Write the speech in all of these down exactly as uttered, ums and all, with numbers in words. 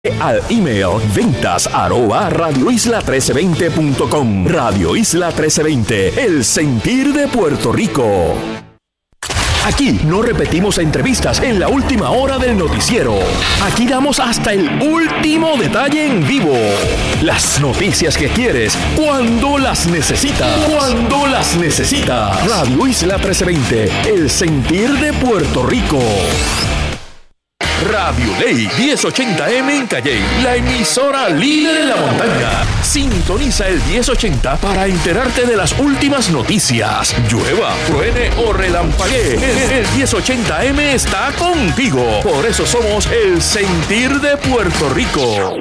Al email ventas arroba radio isla trece veinte punto com. Radio Isla trece veinte, el sentir de Puerto Rico. Aquí no repetimos entrevistas en la última hora del noticiero. Aquí damos hasta el último detalle en vivo. Las noticias que quieres, cuando las necesitas. Cuando las necesitas. Radio Isla trece veinte, el sentir de Puerto Rico. Radio Ley diez ochenta eme en Calley, la emisora líder en la montaña. Sintoniza el diez ochenta para enterarte de las últimas noticias. Llueva, truene o relampaguee, el, el diez ochenta eme está contigo. Por eso somos el sentir de Puerto Rico.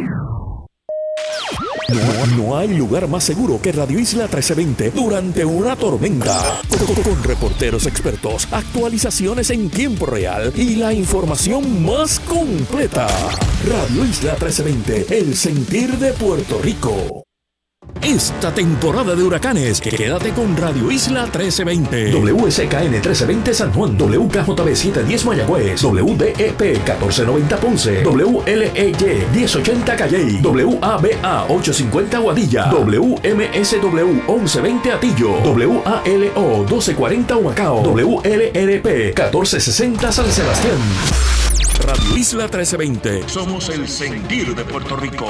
No, no hay lugar más seguro que Radio Isla trece veinte durante una tormenta. Con, con reporteros expertos, actualizaciones en tiempo real y la información más completa. Radio Isla trece veinte, el sentir de Puerto Rico. Esta temporada de huracanes, quédate con Radio Isla trece veinte. W S K N trece veinte San Juan, W K J B setecientos diez Mayagüez, W D E P catorce noventa Ponce, W L E Y diez ochenta Calley, W A B A ochocientos cincuenta Aguadilla, W M S W once veinte Atillo, W A L O doce cuarenta Humacao, W L R P catorce sesenta San Sebastián. Radio Isla trece veinte. Somos el sentir de Puerto Rico.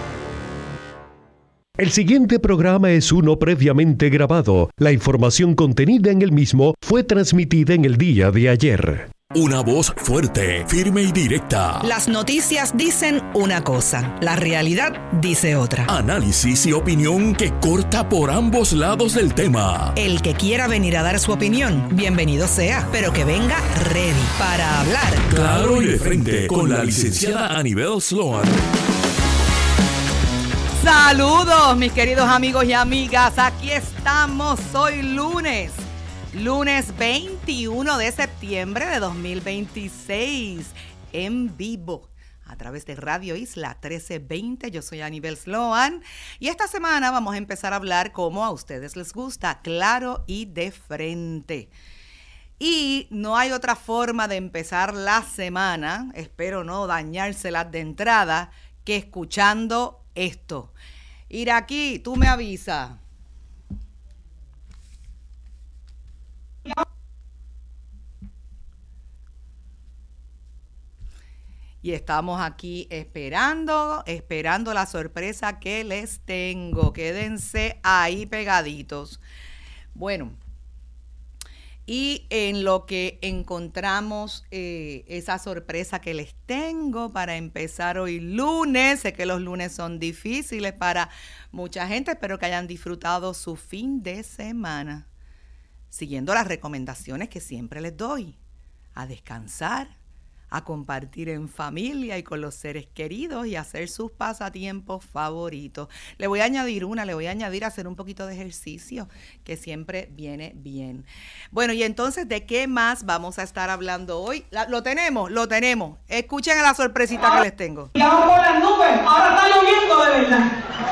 El siguiente programa es uno previamente grabado. La información contenida en el mismo fue transmitida en el día de ayer. Una voz fuerte, firme y directa. Las noticias dicen una cosa, la realidad dice otra. Análisis y opinión que corta por ambos lados del tema. El que quiera venir a dar su opinión, bienvenido sea, pero que venga ready para hablar. Claro y de frente, con la licenciada Anibel Sloan. Saludos, mis queridos amigos y amigas. Aquí estamos hoy lunes, lunes veintiuno de septiembre de dos mil veintiséis, en vivo a través de Radio Isla trece veinte. Yo soy Anibel Sloan y esta semana vamos a empezar a hablar como a ustedes les gusta, claro y de frente. Y no hay otra forma de empezar la semana, espero no dañárselas de entrada, que escuchando esto. Iraquí, tú me avisas. Y estamos aquí esperando, esperando la sorpresa que les tengo. Quédense ahí pegaditos. Bueno, y en lo que encontramos eh, esa sorpresa que les tengo para empezar hoy lunes, sé que los lunes son difíciles para mucha gente, espero que hayan disfrutado su fin de semana, siguiendo las recomendaciones que siempre les doy, a descansar, a compartir en familia y con los seres queridos y hacer sus pasatiempos favoritos. Le voy a añadir una, le voy a añadir hacer un poquito de ejercicio, que siempre viene bien. Bueno, y entonces, ¿de qué más vamos a estar hablando hoy? La, lo tenemos, lo tenemos. Escuchen a la sorpresita que les tengo. Ya vamos por las nubes, ahora está lloviendo de verdad.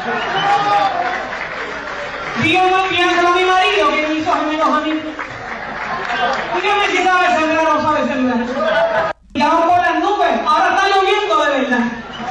Díganme, díganme a mi marido que me hizo menos a mí. Díganme si sabe sembrar o no sabe sembrar. Ya vamos por las nubes, ahora está lloviendo de verdad.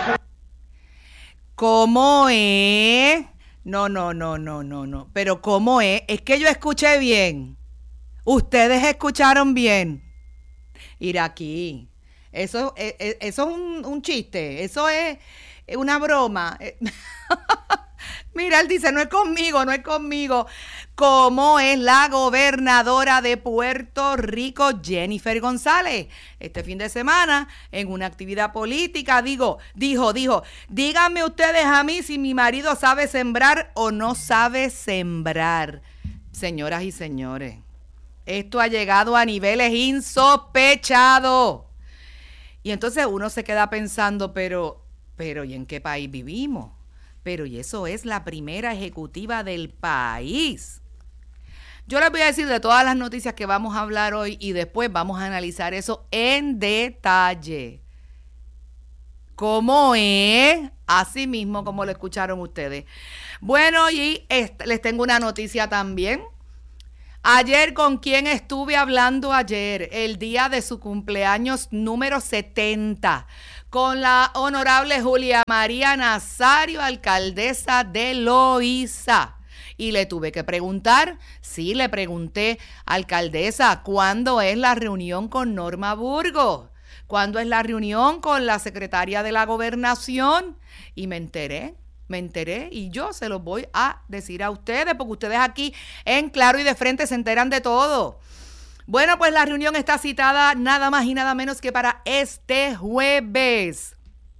¿Cómo es? No, no, no, no, no, no. Pero ¿cómo es? Es que yo escuché bien. Ustedes escucharon bien. Iraquí. Eso, eso es un, un chiste. Eso es una broma. Mira, él dice, no es conmigo, no es conmigo. ¿Cómo es la gobernadora de Puerto Rico, Jennifer González? Este fin de semana, en una actividad política, digo, dijo, dijo, díganme ustedes a mí si mi marido sabe sembrar o no sabe sembrar. Señoras y señores, esto ha llegado a niveles insospechados. Y entonces uno se queda pensando, pero, pero, ¿y en qué país vivimos? Pero y eso es la primera ejecutiva del país. Yo les voy a decir de todas las noticias que vamos a hablar hoy y después vamos a analizar eso en detalle. ¿Cómo es? Así mismo como lo escucharon ustedes. Bueno, y este, les tengo una noticia también. Ayer, ¿con quién estuve hablando ayer? El día de su cumpleaños número setenta. con la honorable Julia María Nazario, alcaldesa de Loíza. Y le tuve que preguntar, sí, le pregunté, alcaldesa, ¿cuándo es la reunión con Norma Burgos? ¿Cuándo es la reunión con la secretaria de la Gobernación? Y me enteré, me enteré y yo se los voy a decir a ustedes, porque ustedes aquí en Claro y de Frente se enteran de todo. Bueno, pues la reunión está citada nada más y nada menos que para este jueves.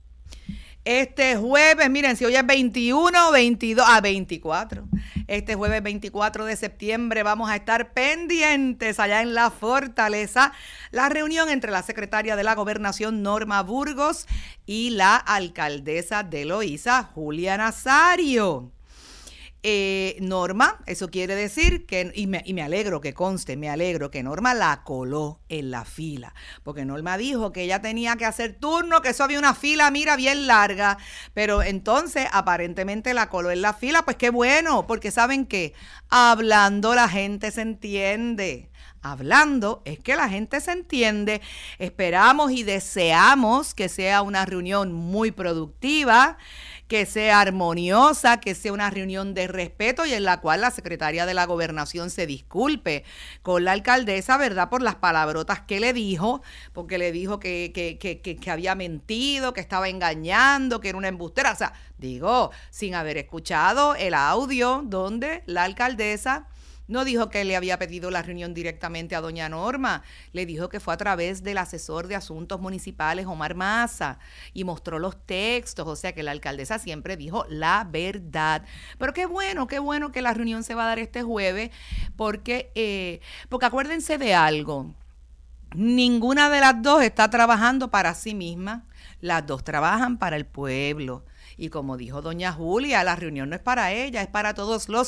Este jueves, miren, si hoy es veintiuno, veintidós, ah, veinticuatro. Este jueves veinticuatro de septiembre vamos a estar pendientes allá en la Fortaleza. La reunión entre la secretaria de la Gobernación, Norma Burgos, y la alcaldesa de Loíza, Julia Nazario. Eh, Norma, eso quiere decir que, y me, y me alegro que conste, me alegro que Norma la coló en la fila, porque Norma dijo que ella tenía que hacer turno, que eso había una fila, mira, bien larga, pero entonces aparentemente la coló en la fila, pues qué bueno, porque ¿saben qué? Hablando la gente se entiende. Hablando es que la gente se entiende. Esperamos y deseamos que sea una reunión muy productiva, que sea armoniosa, que sea una reunión de respeto y en la cual la secretaria de la Gobernación se disculpe con la alcaldesa, ¿verdad? Por las palabrotas que le dijo, porque le dijo que, que, que, que, que había mentido, que estaba engañando, que era una embustera. O sea, digo, sin haber escuchado el audio donde la alcaldesa no dijo que le había pedido la reunión directamente a doña Norma, le dijo que fue a través del asesor de asuntos municipales, Omar Maza, y mostró los textos, o sea que la alcaldesa siempre dijo la verdad. Pero qué bueno, qué bueno que la reunión se va a dar este jueves, porque, eh, porque acuérdense de algo, ninguna de las dos está trabajando para sí misma, las dos trabajan para el pueblo. Y como dijo doña Julia, la reunión no es para ella, es para todos los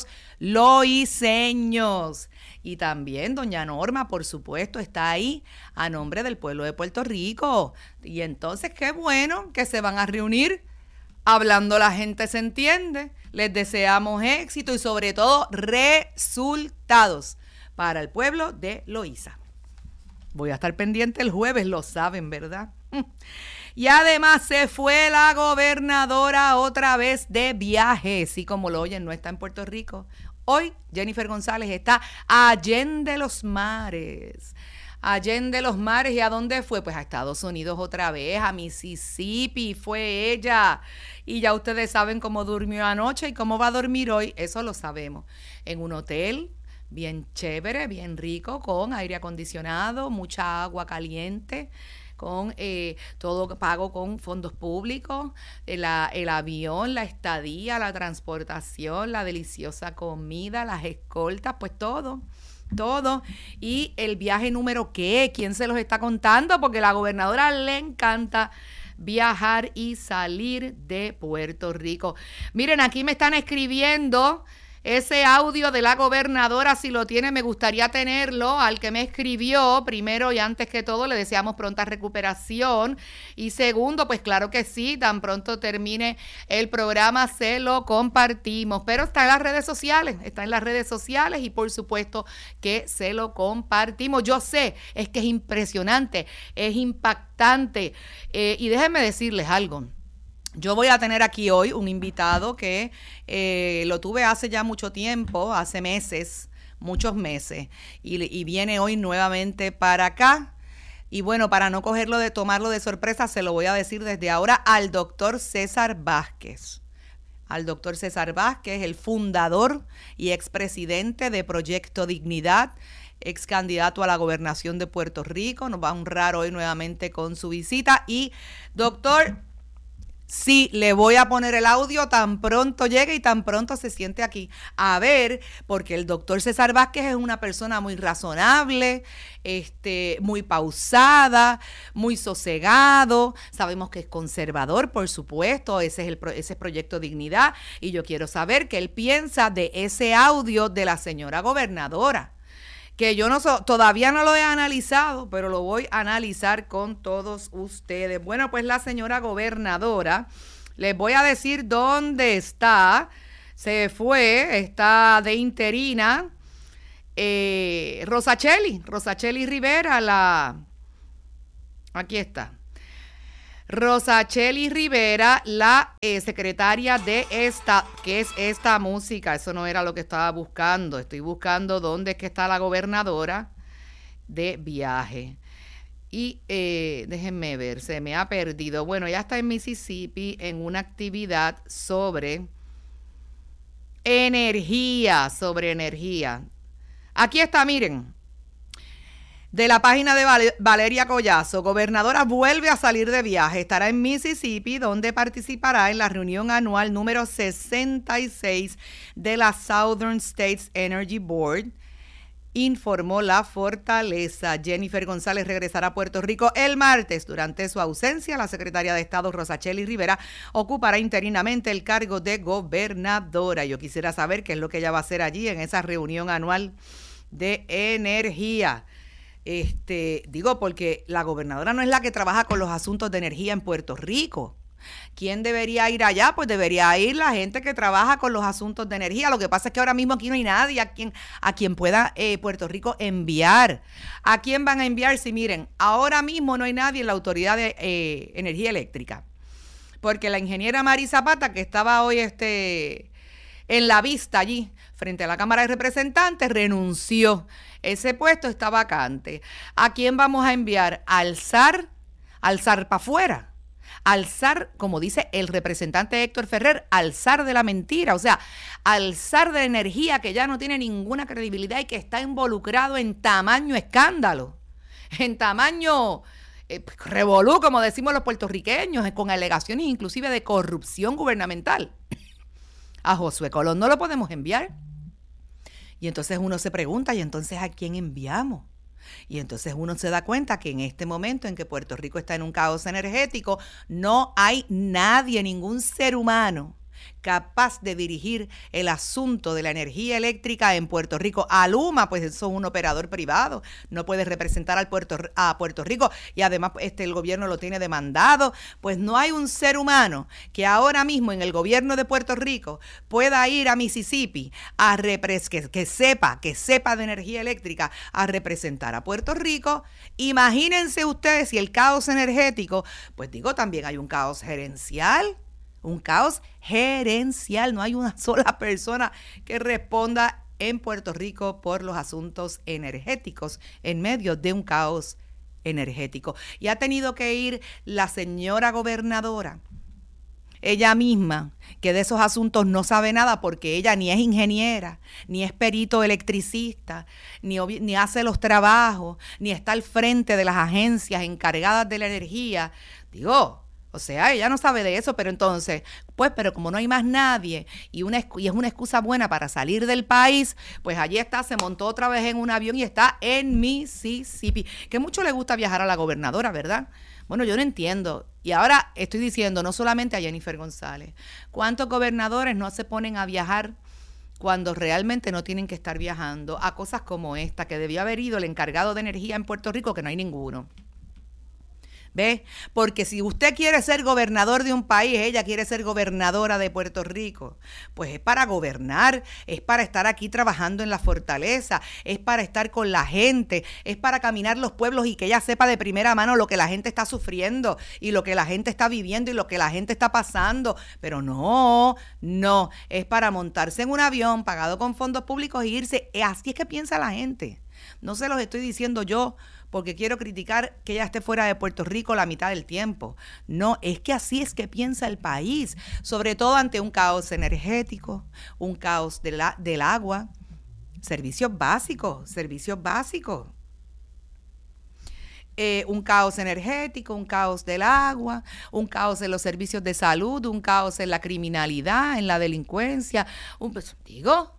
loiseños. Y también doña Norma, por supuesto, está ahí a nombre del pueblo de Puerto Rico. Y entonces qué bueno que se van a reunir. Hablando la gente se entiende. Les deseamos éxito y sobre todo resultados para el pueblo de Loíza. Voy a estar pendiente el jueves, lo saben, ¿verdad? Y además se fue la gobernadora otra vez de viaje. Sí, como lo oyen, no está en Puerto Rico. Hoy Jennifer González está allende los mares. Allende los mares. ¿Y a dónde fue? Pues a Estados Unidos otra vez, a Mississippi. Fue ella. Y ya ustedes saben cómo durmió anoche y cómo va a dormir hoy. Eso lo sabemos. En un hotel bien chévere, bien rico, con aire acondicionado, mucha agua caliente, con eh, todo pago con fondos públicos, el, el avión, la estadía, la transportación, la deliciosa comida, las escoltas, pues todo, todo. Y el viaje número ¿qué? ¿Quién se los está contando? Porque a la gobernadora le encanta viajar y salir de Puerto Rico. Miren, aquí me están escribiendo ese audio de la gobernadora, si lo tiene, me gustaría tenerlo. Al que me escribió, primero y antes que todo, le deseamos pronta recuperación. Y segundo, pues claro que sí, tan pronto termine el programa, se lo compartimos. Pero está en las redes sociales, está en las redes sociales y por supuesto que se lo compartimos. Yo sé, es que es impresionante, es impactante. Eh, y déjenme decirles algo. Yo voy a tener aquí hoy un invitado que eh, lo tuve hace ya mucho tiempo, hace meses, muchos meses, y, y viene hoy nuevamente para acá. Y bueno, para no cogerlo de tomarlo de sorpresa, se lo voy a decir desde ahora al doctor César Vázquez. Al doctor César Vázquez, el fundador y expresidente de Proyecto Dignidad, ex candidato a la gobernación de Puerto Rico. Nos va a honrar hoy nuevamente con su visita. Y doctor, sí, le voy a poner el audio tan pronto llegue y tan pronto se siente aquí. A ver, porque el doctor César Vázquez es una persona muy razonable, este, muy pausada, muy sosegado. Sabemos que es conservador, por supuesto, ese es el ese es Proyecto Dignidad. Y yo quiero saber qué él piensa de ese audio de la señora gobernadora, que yo no so, todavía no lo he analizado, pero lo voy a analizar con todos ustedes. Bueno, pues la señora gobernadora, les voy a decir dónde está. Se fue, está de interina, eh, Rosacheli, Rosacheli Rivera, la, aquí está. Rosacheli Rivera, la eh, secretaria de esta, ¿qué es esta música? Eso no era lo que estaba buscando. Estoy buscando dónde es que está la gobernadora de viaje. Y eh, déjenme ver, se me ha perdido. Bueno, ella está en Mississippi en una actividad sobre energía, sobre energía. Aquí está, miren. De la página de Val- Valeria Collazo, gobernadora vuelve a salir de viaje, estará en Mississippi, donde participará en la reunión anual número sesenta y seis de la Southern States Energy Board, informó la Fortaleza. Jennifer González regresará a Puerto Rico el martes. Durante su ausencia, la secretaria de Estado, Rosacheli Rivera, ocupará interinamente el cargo de gobernadora. Yo quisiera saber qué es lo que ella va a hacer allí en esa reunión anual de energía. Este, digo, porque la gobernadora no es la que trabaja con los asuntos de energía en Puerto Rico. ¿Quién debería ir allá? Pues debería ir la gente que trabaja con los asuntos de energía. Lo que pasa es que ahora mismo aquí no hay nadie a quien, a quien pueda eh, Puerto Rico enviar. ¿A quién van a enviar? Si miren, ahora mismo no hay nadie en la Autoridad de eh, Energía Eléctrica. Porque la ingeniera Mari Zapata, que estaba hoy este, en la vista allí, frente a la Cámara de Representantes, renunció. Ese puesto está vacante. ¿A quién vamos a enviar? Al zar, al zar para afuera. Al zar, como dice el representante Héctor Ferrer, al zar de la mentira. O sea, al zar de energía que ya no tiene ninguna credibilidad y que está involucrado en tamaño escándalo. En tamaño eh, revolú, como decimos los puertorriqueños, con alegaciones inclusive de corrupción gubernamental. A Josué Colón no lo podemos enviar. Y entonces uno se pregunta, ¿y entonces a quién enviamos? Y entonces uno se da cuenta que en este momento en que Puerto Rico está en un caos energético, no hay nadie, ningún ser humano capaz de dirigir el asunto de la energía eléctrica en Puerto Rico. Aluma, pues eso es un operador privado, no puede representar al Puerto, a Puerto Rico y además este, el gobierno lo tiene demandado. Pues no hay un ser humano que ahora mismo en el gobierno de Puerto Rico pueda ir a Mississippi a repres que, que sepa, que sepa de energía eléctrica a representar a Puerto Rico. Imagínense ustedes si el caos energético, pues digo, también hay un caos gerencial. Un caos gerencial, no hay una sola persona que responda en Puerto Rico por los asuntos energéticos en medio de un caos energético. Y ha tenido que ir la señora gobernadora, ella misma, que de esos asuntos no sabe nada porque ella ni es ingeniera, ni es perito electricista, ni, ni hace los trabajos, ni está al frente de las agencias encargadas de la energía. Digo, o sea, ella no sabe de eso, pero entonces, pues, pero como no hay más nadie y, una, y es una excusa buena para salir del país, pues allí está, se montó otra vez en un avión y está en Mississippi. Que mucho le gusta viajar a la gobernadora, ¿verdad? Bueno, yo no entiendo. Y ahora estoy diciendo, no solamente a Jennifer González, ¿cuántos gobernadores no se ponen a viajar cuando realmente no tienen que estar viajando a cosas como esta, que debió haber ido el encargado de energía en Puerto Rico, que no hay ninguno? ¿Ve? Porque si usted quiere ser gobernador de un país, ella quiere ser gobernadora de Puerto Rico, pues es para gobernar, es para estar aquí trabajando en la fortaleza, es para estar con la gente, es para caminar los pueblos y que ella sepa de primera mano lo que la gente está sufriendo y lo que la gente está viviendo y lo que la gente está pasando. Pero no, no, es para montarse en un avión pagado con fondos públicos e irse. Así es que piensa la gente. No se los estoy diciendo yo porque quiero criticar que ella esté fuera de Puerto Rico la mitad del tiempo. No, es que así es que piensa el país, sobre todo ante un caos energético, un caos de la, del agua, servicios básicos, servicios básicos. Eh, un caos energético, un caos del agua, un caos en los servicios de salud, un caos en la criminalidad, en la delincuencia. Un, pues, digo...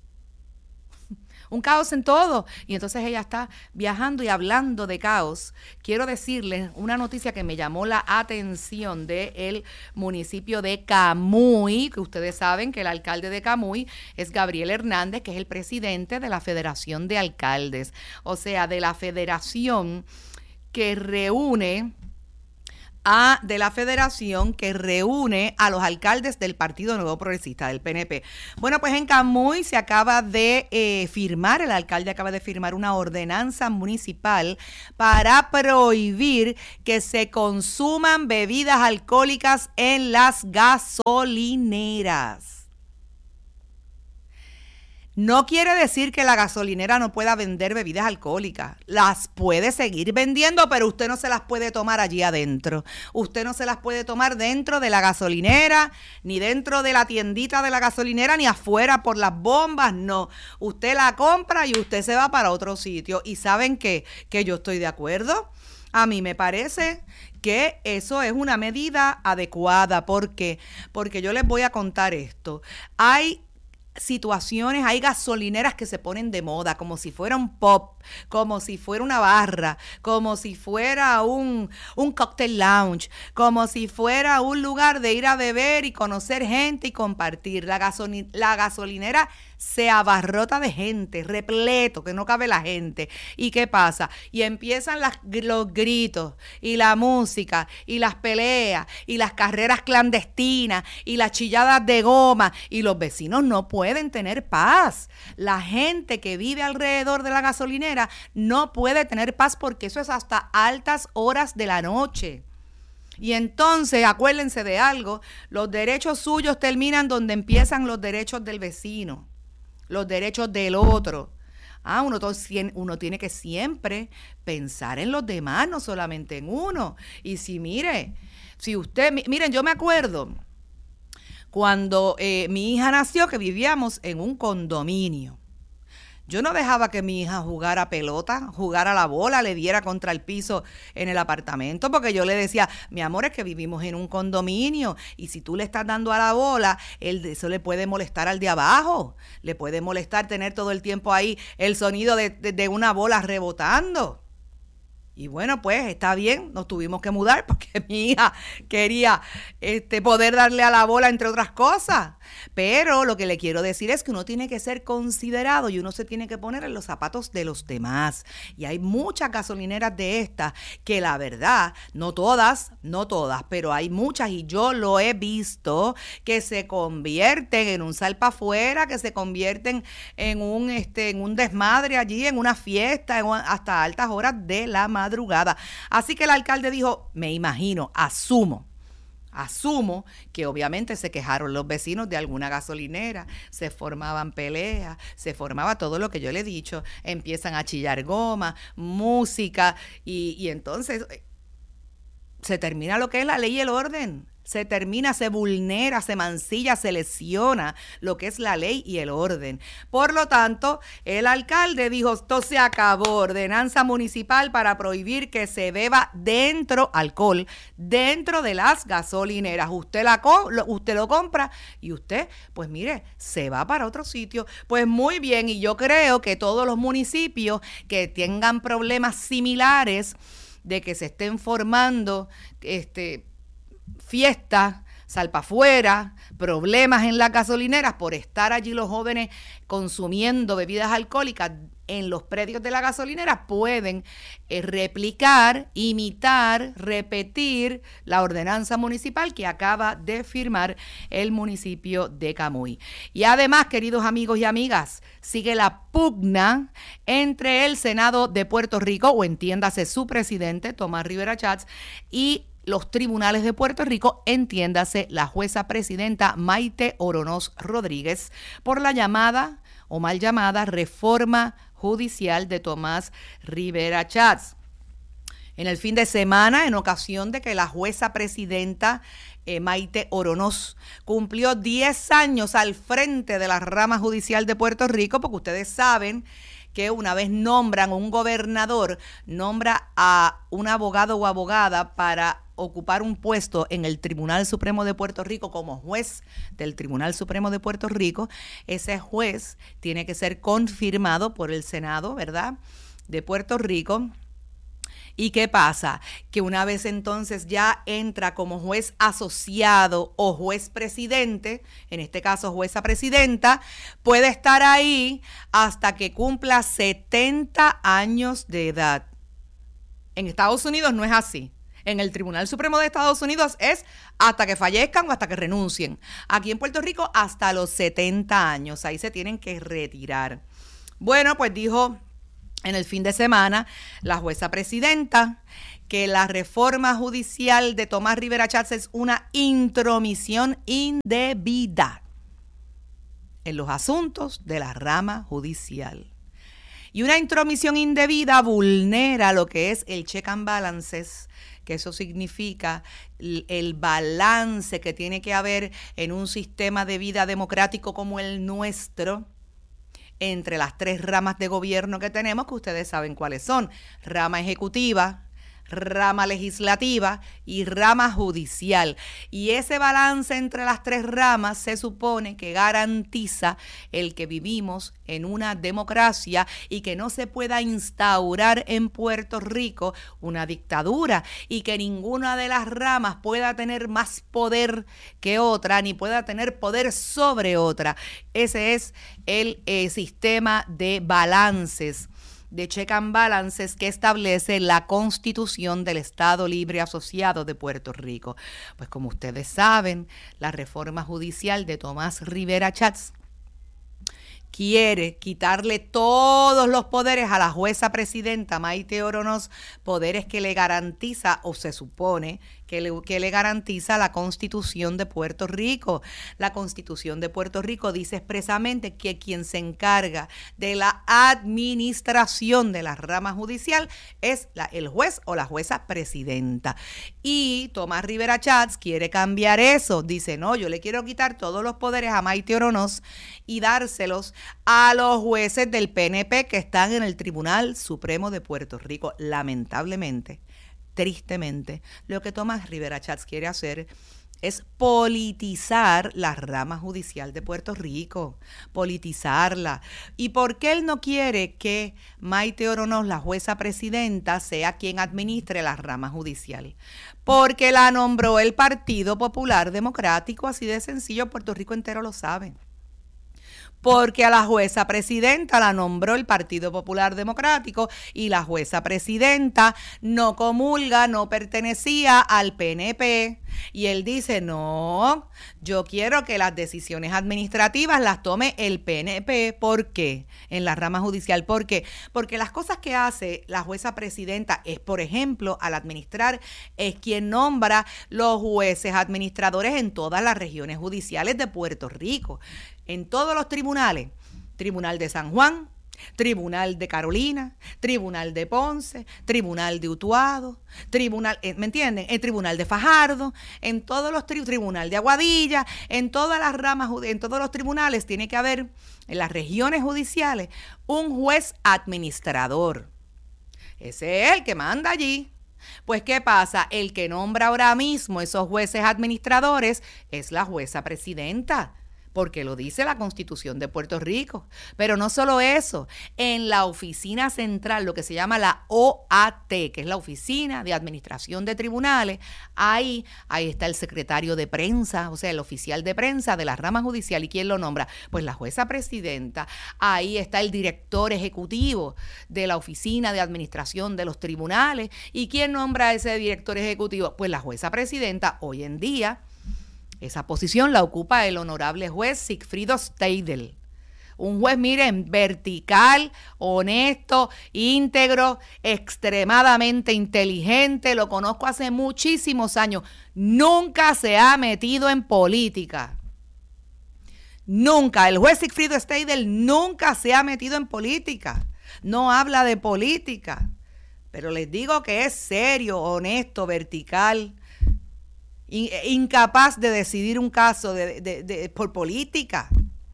Un caos en todo. Y entonces ella está viajando y hablando de caos. Quiero decirles una noticia que me llamó la atención del municipio de Camuy, que ustedes saben que el alcalde de Camuy es Gabriel Hernández, que es el presidente de la Federación de Alcaldes. O sea, de la federación que reúne A, de la federación que reúne a los alcaldes del Partido Nuevo Progresista, del P N P. Bueno, pues en Camuy se acaba de eh, firmar, el alcalde acaba de firmar una ordenanza municipal para prohibir que se consuman bebidas alcohólicas en las gasolineras. No quiere decir que la gasolinera no pueda vender bebidas alcohólicas. Las puede seguir vendiendo, pero usted no se las puede tomar allí adentro. Usted no se las puede tomar dentro de la gasolinera, ni dentro de la tiendita de la gasolinera, ni afuera por las bombas, no. Usted la compra y usted se va para otro sitio. ¿Y saben qué? Que yo estoy de acuerdo. A mí me parece que eso es una medida adecuada. ¿Por qué? Porque yo les voy a contar esto. Hay situaciones, hay gasolineras que se ponen de moda como si fuera un pub, como si fuera una barra, como si fuera un, un cocktail lounge, como si fuera un lugar de ir a beber y conocer gente y compartir. La, gasoli- la gasolinera se abarrota de gente, repleto, que no cabe la gente. ¿Y qué pasa? Y empiezan las, los gritos y la música y las peleas y las carreras clandestinas y las chilladas de goma y los vecinos no pueden tener paz. La gente que vive alrededor de la gasolinera no puede tener paz porque eso es hasta altas horas de la noche. Y entonces, acuérdense de algo, los derechos suyos terminan donde empiezan los derechos del vecino, los derechos del otro. Ah, uno, todo, uno tiene que siempre pensar en los demás, no solamente en uno. Y si mire, si usted, miren, yo me acuerdo cuando eh, mi hija nació, que vivíamos en un condominio. Yo no dejaba que mi hija jugara pelota, jugara la bola, le diera contra el piso en el apartamento, porque yo le decía, mi amor, es que vivimos en un condominio y si tú le estás dando a la bola, el, eso le puede molestar al de abajo, le puede molestar tener todo el tiempo ahí el sonido de, de, de una bola rebotando. Y bueno, pues está bien, nos tuvimos que mudar porque mi hija quería este, poder darle a la bola, entre otras cosas. Pero lo que le quiero decir es que uno tiene que ser considerado y uno se tiene que poner en los zapatos de los demás. Y hay muchas gasolineras de estas que la verdad, no todas, no todas, pero hay muchas y yo lo he visto que se convierten en un salpa afuera, que se convierten en un, este, en un desmadre allí, en una fiesta, en una, hasta altas horas de la madrugada. Así que el alcalde dijo, me imagino, asumo, asumo que obviamente se quejaron los vecinos de alguna gasolinera, se formaban peleas, se formaba todo lo que yo le he dicho, empiezan a chillar goma, música y, y entonces se termina lo que es la ley y el orden. Se termina, se vulnera, se mancilla, se lesiona lo que es la ley y el orden. Por lo tanto, el alcalde dijo, esto se acabó, ordenanza municipal para prohibir que se beba dentro, alcohol, dentro de las gasolineras. Usted, la, usted lo compra y usted, pues mire, se va para otro sitio. Pues muy bien, y yo creo que todos los municipios que tengan problemas similares de que se estén formando, este... fiestas, salpa afuera, problemas en las gasolineras por estar allí los jóvenes consumiendo bebidas alcohólicas en los predios de la gasolinera, pueden eh, replicar, imitar, repetir la ordenanza municipal que acaba de firmar el municipio de Camuy. Y además, queridos amigos y amigas, sigue la pugna entre el Senado de Puerto Rico, o entiéndase su presidente, Tomás Rivera Chats, y los tribunales de Puerto Rico, entiéndase la jueza presidenta Maite Oronoz Rodríguez, por la llamada o mal llamada reforma judicial de Tomás Rivera Chats. En el fin de semana, en ocasión de que la jueza presidenta eh, Maite Oronoz cumplió diez años al frente de la rama judicial de Puerto Rico, porque ustedes saben que una vez nombran un gobernador, nombra a un abogado o abogada para ocupar un puesto en el Tribunal Supremo de Puerto Rico como juez del Tribunal Supremo de Puerto Rico, ese juez tiene que ser confirmado por el Senado, ¿verdad?, de Puerto Rico. ¿Y qué pasa? Que una vez entonces ya entra como juez asociado o juez presidente, en este caso jueza presidenta, puede estar ahí hasta que cumpla setenta años de edad. En Estados Unidos no es así. En el Tribunal Supremo de Estados Unidos es hasta que fallezcan o hasta que renuncien. Aquí en Puerto Rico hasta los setenta años. Ahí se tienen que retirar. Bueno, pues dijo en el fin de semana la jueza presidenta que la reforma judicial de Tomás Rivera Chats es una intromisión indebida en los asuntos de la rama judicial. Y una intromisión indebida vulnera lo que es el check and balances, que eso significa el balance que tiene que haber en un sistema de vida democrático como el nuestro, entre las tres ramas de gobierno que tenemos, que ustedes saben cuáles son: rama ejecutiva, rama legislativa y rama judicial. Y ese balance entre las tres ramas se supone que garantiza el que vivimos en una democracia y que no se pueda instaurar en Puerto Rico una dictadura y que ninguna de las ramas pueda tener más poder que otra ni pueda tener poder sobre otra. Ese es el eh, sistema de balances, de check and balances que establece la Constitución del Estado Libre Asociado de Puerto Rico. Pues como ustedes saben, la reforma judicial de Tomás Rivera Chats quiere quitarle todos los poderes a la jueza presidenta Maite Oronoz, poderes que le garantiza, o se supone que le, que le garantiza la Constitución de Puerto Rico. La Constitución de Puerto Rico dice expresamente que quien se encarga de la administración de la rama judicial es la, el juez o la jueza presidenta. Y Tomás Rivera Chats quiere cambiar eso. Dice, no, yo le quiero quitar todos los poderes a Maite Oronoz y dárselos a los jueces del P N P que están en el Tribunal Supremo de Puerto Rico. Lamentablemente, tristemente, lo que Tomás Rivera Chats quiere hacer es politizar la rama judicial de Puerto Rico, politizarla. ¿Y por qué él no quiere que Maite Oronoz, la jueza presidenta, sea quien administre la rama judicial? Porque la nombró el Partido Popular Democrático, así de sencillo, Puerto Rico entero lo sabe. Porque a la jueza presidenta la nombró el Partido Popular Democrático y la jueza presidenta no comulga, no pertenecía al P N P. Y él dice, no, yo quiero que las decisiones administrativas las tome el P N P. ¿Por qué? En la rama judicial. ¿Por qué? Porque las cosas que hace la jueza presidenta es, por ejemplo, al administrar, es quien nombra los jueces administradores en todas las regiones judiciales de Puerto Rico. En todos los tribunales, Tribunal de San Juan, Tribunal de Carolina, Tribunal de Ponce, Tribunal de Utuado, Tribunal, ¿me entienden? El Tribunal de Fajardo, en todos los tri- Tribunal de Aguadilla, en todas las ramas, en todos los tribunales tiene que haber, en las regiones judiciales, un juez administrador. Ese es el que manda allí. Pues, ¿qué pasa? El que nombra ahora mismo esos jueces administradores es la jueza presidenta, porque lo dice la Constitución de Puerto Rico. Pero no solo eso, en la oficina central, lo que se llama la O A T, que es la Oficina de Administración de Tribunales, ahí, ahí está el secretario de prensa, o sea, el oficial de prensa de la rama judicial. ¿Y quién lo nombra? Pues la jueza presidenta. Ahí está el director ejecutivo de la Oficina de Administración de los Tribunales. ¿Y quién nombra a ese director ejecutivo? Pues la jueza presidenta. Hoy en día, esa posición la ocupa el honorable juez Sigfrido Steidel. Un juez, miren, vertical, honesto, íntegro, extremadamente inteligente. Lo conozco hace muchísimos años. Nunca se ha metido en política. Nunca. El juez Sigfrido Steidel nunca se ha metido en política. No habla de política. Pero les digo que es serio, honesto, vertical, incapaz de decidir un caso de, de, de, por política.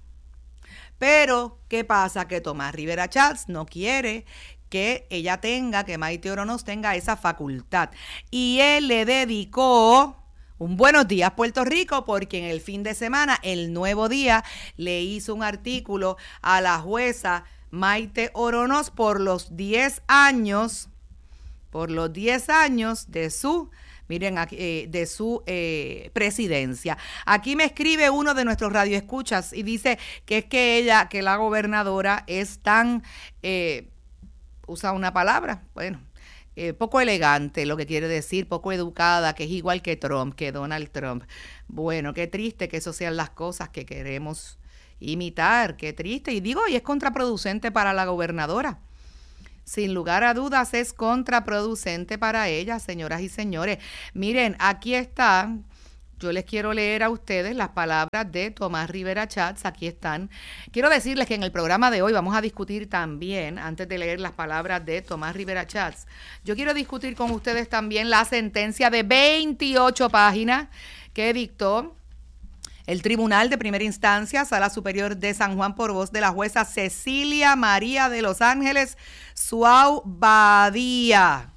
Pero, ¿qué pasa? Que Tomás Rivera Chats no quiere que ella tenga, que Maite Oronoz tenga esa facultad. Y él le dedicó un Buenos Días Puerto Rico, porque en el fin de semana, El Nuevo Día le hizo un artículo a la jueza Maite Oronoz por los diez años, por los diez años de su Miren, eh, de su eh, presidencia. Aquí me escribe uno de nuestros radioescuchas y dice que es que ella, que la gobernadora es tan, eh, usa una palabra, bueno, eh, poco elegante, lo que quiere decir, poco educada, que es igual que Trump, que Donald Trump. Bueno, qué triste que eso sean las cosas que queremos imitar, qué triste. Y digo, y es contraproducente para la gobernadora. Sin lugar a dudas es contraproducente para ella, señoras y señores. Miren, aquí está, yo les quiero leer a ustedes las palabras de Tomás Rivera Chats, aquí están. Quiero decirles que en el programa de hoy vamos a discutir también, antes de leer las palabras de Tomás Rivera Chats, yo quiero discutir con ustedes también la sentencia de veintiocho páginas que dictó el Tribunal de Primera Instancia, Sala Superior de San Juan, por voz de la jueza Cecilia María de Los Ángeles Suau Badía.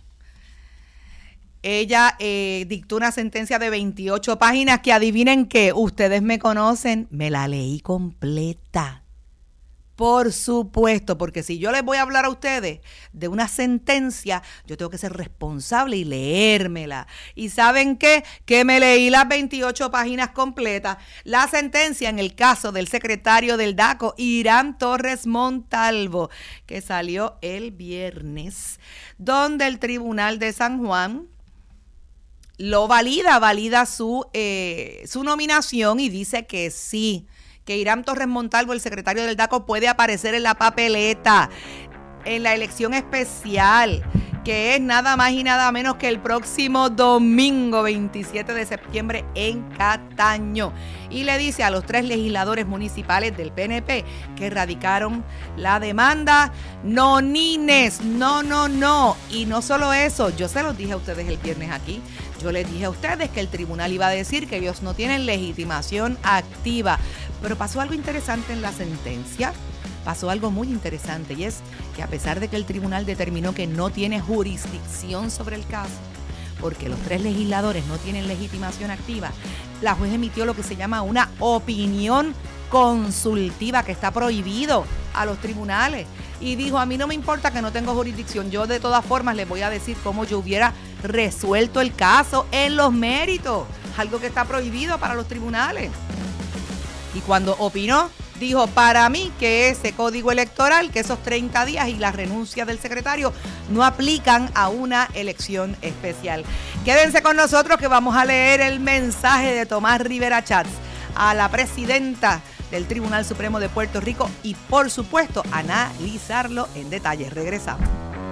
Ella eh, dictó una sentencia de veintiocho páginas que, adivinen qué, ustedes me conocen, me la leí completa. Por supuesto, porque si yo les voy a hablar a ustedes de una sentencia, yo tengo que ser responsable y leérmela. ¿Y saben qué? Que me leí las veintiocho páginas completas. La sentencia en el caso del secretario del DACO, Irán Torres Montalvo, que salió el viernes, donde el Tribunal de San Juan lo valida, valida su, eh, su nominación y dice que sí, que Irán Torres Montalvo, el secretario del DACO, puede aparecer en la papeleta en la elección especial, que es nada más y nada menos que el próximo domingo veintisiete de septiembre en Cataño. Y le dice a los tres legisladores municipales del P N P que radicaron la demanda, no nines, no, no, no. Y no solo eso, yo se los dije a ustedes el viernes aquí, yo les dije a ustedes que el tribunal iba a decir que ellos no tienen legitimación activa. Pero pasó algo interesante en la sentencia, pasó algo muy interesante, y es que a pesar de que el tribunal determinó que no tiene jurisdicción sobre el caso, porque los tres legisladores no tienen legitimación activa, la juez emitió lo que se llama una opinión consultiva, que está prohibido a los tribunales, y dijo, a mí no me importa que no tengo jurisdicción, yo de todas formas les voy a decir cómo yo hubiera resuelto el caso en los méritos, algo que está prohibido para los tribunales. Y cuando opinó, dijo, para mí que ese código electoral, que esos treinta días y la renuncia del secretario no aplican a una elección especial. Quédense con nosotros que vamos a leer el mensaje de Tomás Rivera Chats a la presidenta del Tribunal Supremo de Puerto Rico y, por supuesto, analizarlo en detalle. Regresamos.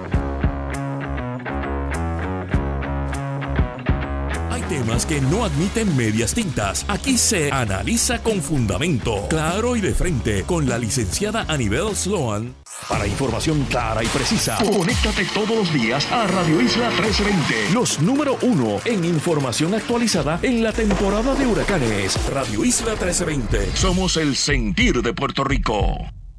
Temas que no admiten medias tintas. Aquí se analiza con fundamento, claro y de frente, con la licenciada Anibel Sloan. Para información clara y precisa, conéctate todos los días a Radio Isla trece veinte. Los número uno en información actualizada en la temporada de huracanes. Radio Isla trece veinte. Somos el sentir de Puerto Rico.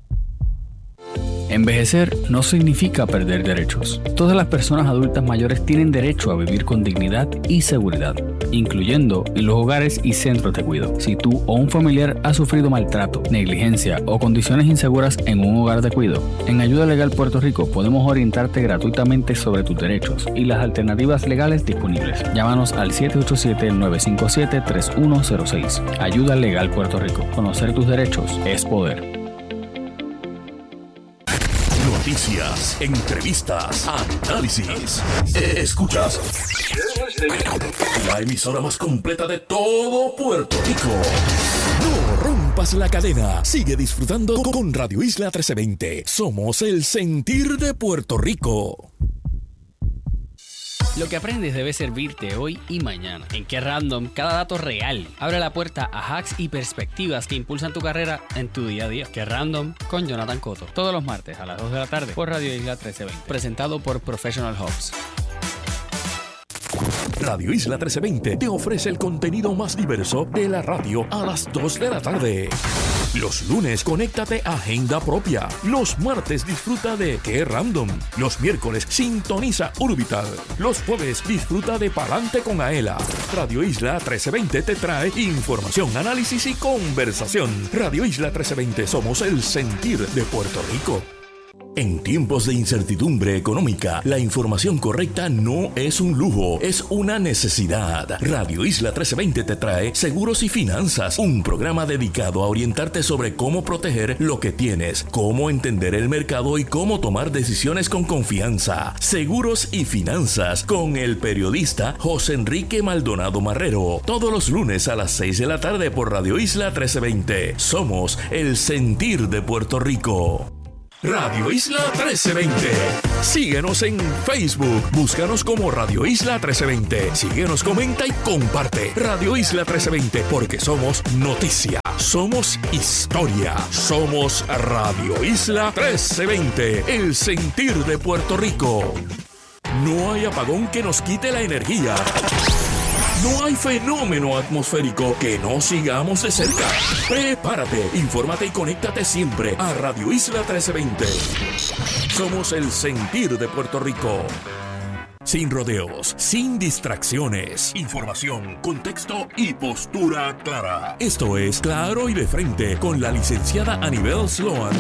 Envejecer no significa perder derechos. Todas las personas adultas mayores tienen derecho a vivir con dignidad y seguridad, incluyendo en los hogares y centros de cuidado. Si tú o un familiar ha sufrido maltrato, negligencia o condiciones inseguras en un hogar de cuidado, en Ayuda Legal Puerto Rico podemos orientarte gratuitamente sobre tus derechos y las alternativas legales disponibles. Llámanos al siete ocho siete, nueve cinco siete, tres uno cero seis. Ayuda Legal Puerto Rico. Conocer tus derechos es poder. Noticias, entrevistas, análisis. Escuchas la emisora más completa de todo Puerto Rico. No rompas la cadena. Sigue disfrutando con Radio Isla trece veinte. Somos el sentir de Puerto Rico. Lo que aprendes debe servirte hoy y mañana. En Qué Random, cada dato real abre la puerta a hacks y perspectivas que impulsan tu carrera en tu día a día. Qué Random con Jonathan Cotto. Todos los martes a las dos de la tarde por Radio Isla trece veinte. Presentado por Professional Hubs. Radio Isla trece veinte te ofrece el contenido más diverso de la radio a las dos de la tarde. Los lunes, conéctate a Agenda Propia. Los martes, disfruta de Qué Random. Los miércoles, sintoniza Urbital. Los jueves, disfruta de Palante con Aela. Radio Isla trece veinte te trae información, análisis y conversación. Radio Isla trece veinte, somos el sentir de Puerto Rico. En tiempos de incertidumbre económica, la información correcta no es un lujo, es una necesidad. Radio Isla trece veinte te trae Seguros y Finanzas, un programa dedicado a orientarte sobre cómo proteger lo que tienes, cómo entender el mercado y cómo tomar decisiones con confianza. Seguros y Finanzas con el periodista José Enrique Maldonado Marrero, todos los lunes a las seis de la tarde por Radio Isla trece veinte. Somos el sentir de Puerto Rico. Radio Isla trece veinte. Síguenos en Facebook. Búscanos como Radio Isla trece veinte. Síguenos, comenta y comparte. Radio Isla trece veinte, porque somos noticia, somos historia, somos Radio Isla trece veinte, el sentir de Puerto Rico. No hay apagón que nos quite la energía. No hay fenómeno atmosférico que no sigamos de cerca. Prepárate, infórmate y conéctate siempre a Radio Isla trece veinte. Somos el sentir de Puerto Rico. Sin rodeos, sin distracciones. Información, contexto y postura clara. Esto es Claro y de Frente con la licenciada Anibel Sloan.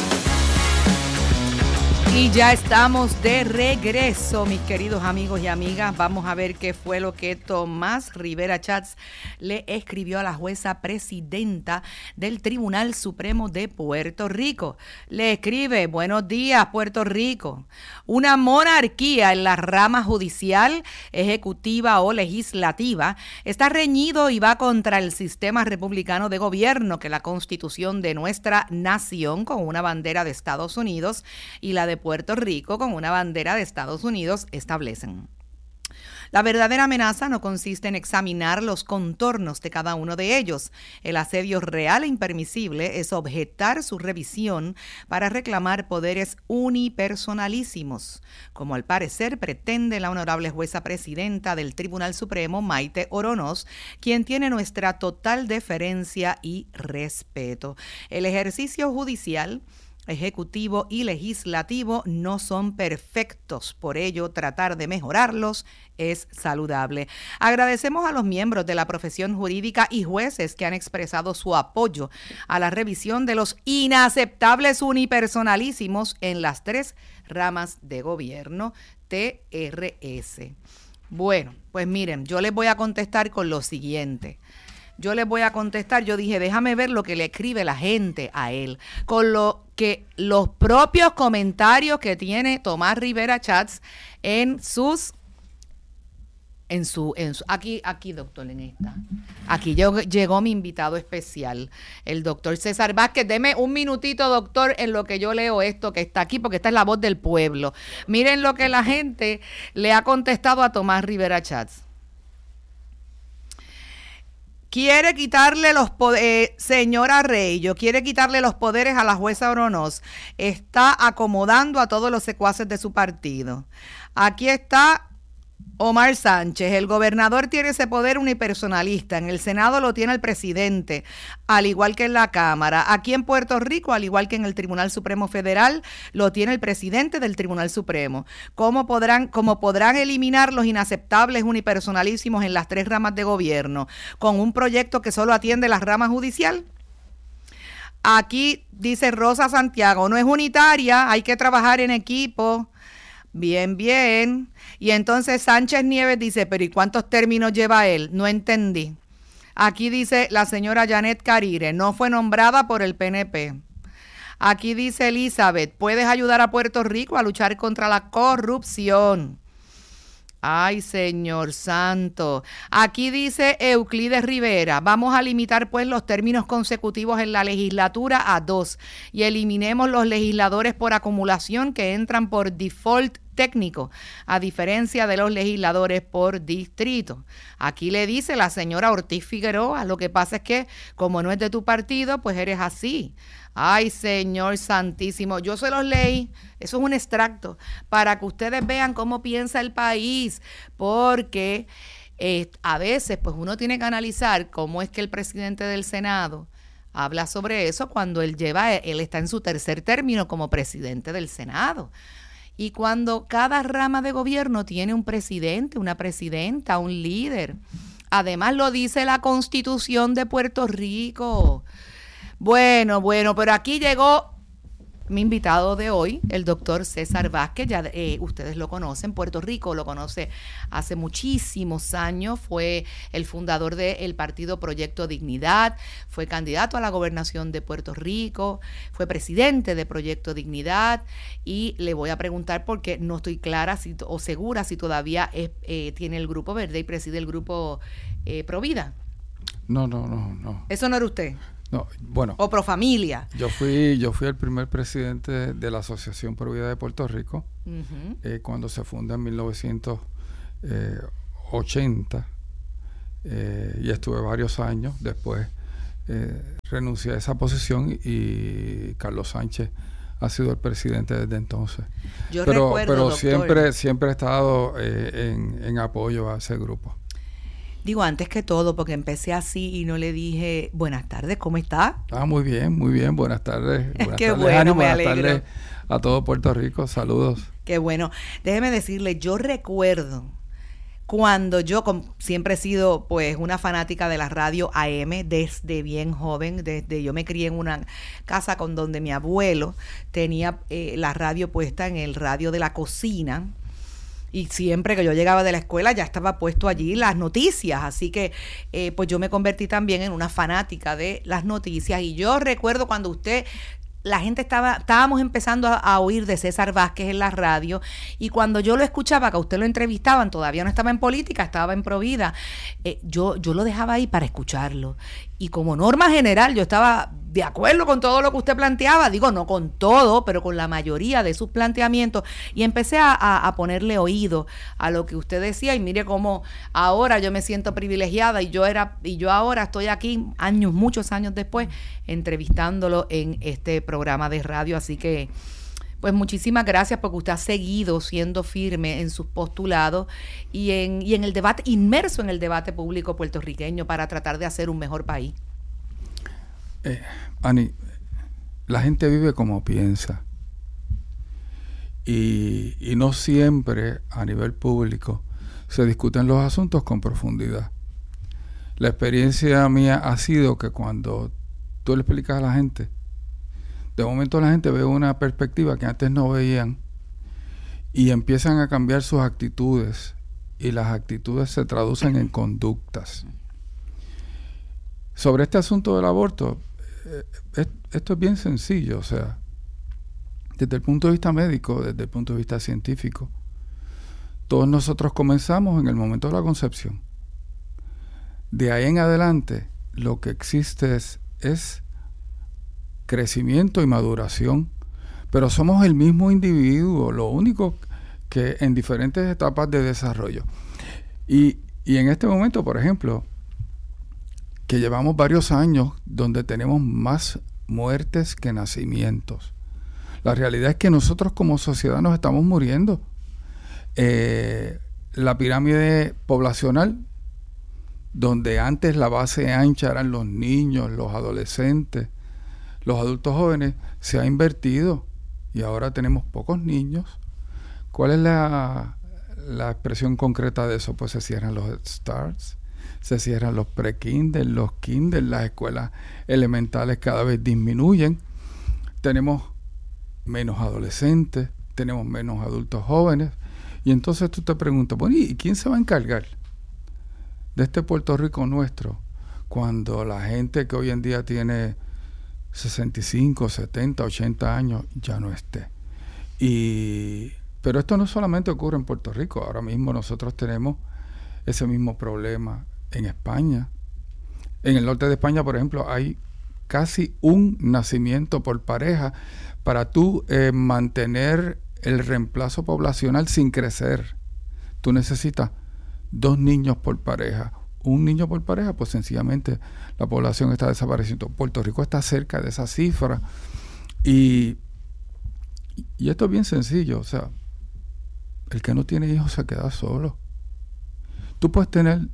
Y ya estamos de regreso, mis queridos amigos y amigas. Vamos a ver qué fue lo que Tomás Rivera Chats le escribió a la jueza presidenta del Tribunal Supremo de Puerto Rico. Le escribe: buenos días, Puerto Rico. Una monarquía en la rama judicial, ejecutiva o legislativa está reñido y va contra el sistema republicano de gobierno que la Constitución de nuestra nación, con una bandera de Estados Unidos, y la de Puerto Rico, con una bandera de Estados Unidos, establecen. La verdadera amenaza no consiste en examinar los contornos de cada uno de ellos. El asedio real e impermisible es objetar su revisión para reclamar poderes unipersonalísimos, como al parecer pretende la honorable jueza presidenta del Tribunal Supremo, Maite Oronoz, quien tiene nuestra total deferencia y respeto. El ejercicio judicial, ejecutivo y legislativo no son perfectos, por ello tratar de mejorarlos es saludable. Agradecemos a los miembros de la profesión jurídica y jueces que han expresado su apoyo a la revisión de los inaceptables unipersonalísimos en las tres ramas de gobierno T R S. Bueno, pues miren, yo les voy a contestar con lo siguiente. Yo les voy a contestar, yo dije, déjame ver lo que le escribe la gente a él, con lo que los propios comentarios que tiene Tomás Rivera Chats en sus, en su, en su, aquí, aquí doctor, en esta, aquí llegó, llegó mi invitado especial, el doctor César Vázquez. Deme un minutito, doctor, en lo que yo leo esto que está aquí, porque esta es la voz del pueblo. Miren lo que la gente le ha contestado a Tomás Rivera Chats. Quiere quitarle los poderes, eh, señora Reillo, quiere quitarle los poderes a la jueza Oronoz. Está acomodando a todos los secuaces de su partido. Aquí está Omar Sánchez. El gobernador tiene ese poder unipersonalista. En el Senado lo tiene el presidente, al igual que en la Cámara. Aquí en Puerto Rico, al igual que en el Tribunal Supremo Federal, lo tiene el presidente del Tribunal Supremo. ¿Cómo podrán, cómo podrán eliminar los inaceptables unipersonalísimos en las tres ramas de gobierno con un proyecto que solo atiende la rama judicial? Aquí dice Rosa Santiago, no es unitaria, hay que trabajar en equipo. Bien, bien. Y entonces Sánchez Nieves dice, pero ¿y cuántos términos lleva él? No entendí. Aquí dice la señora Janet Carire, no fue nombrada por el P N P. Aquí dice Elizabeth, ¿puedes ayudar a Puerto Rico a luchar contra la corrupción? Ay, Señor Santo. Aquí dice Euclides Rivera, vamos a limitar pues los términos consecutivos en la legislatura a dos y eliminemos los legisladores por acumulación que entran por default técnico, a diferencia de los legisladores por distrito. Aquí le dice la señora Ortiz Figueroa, lo que pasa es que como no es de tu partido, pues eres así. Ay, Señor Santísimo, yo se los leí, eso es un extracto, para que ustedes vean cómo piensa el país, porque eh, a veces pues uno tiene que analizar cómo es que el presidente del Senado habla sobre eso cuando él lleva, él está en su tercer término como presidente del Senado. Y cuando cada rama de gobierno tiene un presidente, una presidenta, un líder. Además lo dice la Constitución de Puerto Rico. Bueno, bueno, pero aquí llegó mi invitado de hoy, el doctor César Vázquez. Ya eh, ustedes lo conocen, Puerto Rico lo conoce hace muchísimos años, fue el fundador del partido Proyecto Dignidad, fue candidato a la gobernación de Puerto Rico, fue presidente de Proyecto Dignidad, y le voy a preguntar porque no estoy clara si, o segura si todavía es, eh, tiene el Grupo Verde y preside el Grupo eh, Provida. No, no, no, no. ¿Eso no era usted? No, bueno. ¿O Profamilia? Yo fui, yo fui el primer presidente de la Asociación Provida de Puerto Rico, uh-huh. eh, cuando se funda en mil novecientos ochenta, eh, y estuve varios años. Después eh, renuncié a esa posición y Carlos Sánchez ha sido el presidente desde entonces. Yo pero recuerdo, pero doctor, siempre, siempre he estado eh, en, en apoyo a ese grupo. Digo, antes que todo, porque empecé así y no le dije, buenas tardes, ¿cómo está? Ah, muy bien, muy bien, buenas tardes. Buenas Qué tardes, bueno, Ani, me buenas alegro. tardes a todo Puerto Rico, saludos. Qué bueno. Déjeme decirle, yo recuerdo cuando yo, como siempre he sido pues una fanática de la radio A M desde bien joven, desde yo me crié en una casa con donde mi abuelo tenía eh, la radio puesta en el radio de la cocina. Y siempre que yo llegaba de la escuela ya estaba puesto allí las noticias, así que eh, pues yo me convertí también en una fanática de las noticias. Y yo recuerdo cuando usted, la gente estaba, estábamos empezando a, a oír de César Vázquez en la radio, y cuando yo lo escuchaba, que a usted lo entrevistaban, todavía no estaba en política, estaba en Provida, eh, yo, yo lo dejaba ahí para escucharlo. Y como norma general, yo estaba de acuerdo con todo lo que usted planteaba, digo, no con todo, pero con la mayoría de sus planteamientos, y empecé a, a, a ponerle oído a lo que usted decía, y mire cómo ahora yo me siento privilegiada, y yo era, y yo ahora estoy aquí, años, muchos años después, entrevistándolo en este programa de radio, así que pues muchísimas gracias, porque usted ha seguido siendo firme en sus postulados y en, y en el debate, inmerso en el debate público puertorriqueño para tratar de hacer un mejor país. Eh, Ani, la gente vive como piensa, y, y no siempre a nivel público se discuten los asuntos con profundidad. La experiencia mía ha sido que cuando tú le explicas a la gente, de momento la gente ve una perspectiva que antes no veían, y empiezan a cambiar sus actitudes, y las actitudes se traducen en conductas. Sobre este asunto del aborto, eh, esto es bien sencillo, o sea, desde el punto de vista médico, desde el punto de vista científico, todos nosotros comenzamos en el momento de la concepción. De ahí en adelante, lo que existe es, es crecimiento y maduración, pero somos el mismo individuo, lo único que en diferentes etapas de desarrollo. Y, y en este momento, por ejemplo, que llevamos varios años donde tenemos más muertes que nacimientos. La realidad es que nosotros como sociedad nos estamos muriendo. Eh, la pirámide poblacional, donde antes la base ancha eran los niños, los adolescentes, los adultos jóvenes, se ha invertido y ahora tenemos pocos niños. ¿Cuál es la, la expresión concreta de eso? Pues se cierran los Head Starts, se cierran los pre-kinder, los kinder, las escuelas elementales cada vez disminuyen, tenemos menos adolescentes, tenemos menos adultos jóvenes, y entonces tú te preguntas, bueno, ¿y quién se va a encargar de este Puerto Rico nuestro cuando la gente que hoy en día tiene sesenta y cinco, setenta, ochenta años ya no esté? Y pero esto no solamente ocurre en Puerto Rico, ahora mismo nosotros tenemos ese mismo problema en España. En el norte de España, por ejemplo, hay casi un nacimiento por pareja para tú eh, mantener el reemplazo poblacional sin crecer. Tú necesitas dos niños por pareja. Un niño por pareja, pues sencillamente la población está desapareciendo. Puerto Rico está cerca de esa cifra. Y, y esto es bien sencillo. O sea, el que no tiene hijos se queda solo. Tú puedes tener